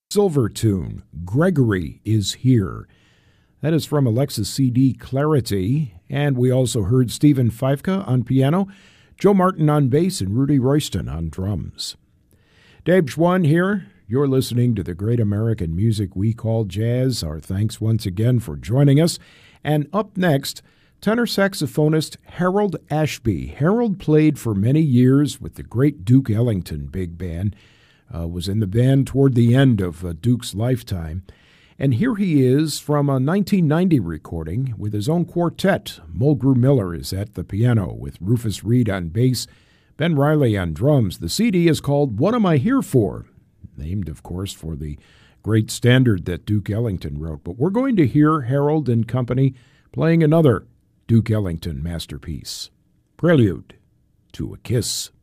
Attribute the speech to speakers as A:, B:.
A: Silver tune, Gregory is Here. That is from Alexis CD Clarity, and we also heard Stephen Feifke on piano, Joe Martin on bass, and Rudy Royston on drums. Dave Schwann here. You're listening to the great American music we call jazz. Our thanks once again for joining us. And up next, tenor saxophonist Harold Ashby. Harold played for many years with the great Duke Ellington Big Band, was in the band toward the end of Duke's lifetime. And here he is from a 1990 recording with his own quartet. Mulgrew Miller is at the piano with Rufus Reid on bass, Ben Riley on drums. The CD is called What Am I Here For? Named, of course, for the great standard that Duke Ellington wrote. But we're going to hear Harold and company playing another Duke Ellington masterpiece, Prelude to a Kiss.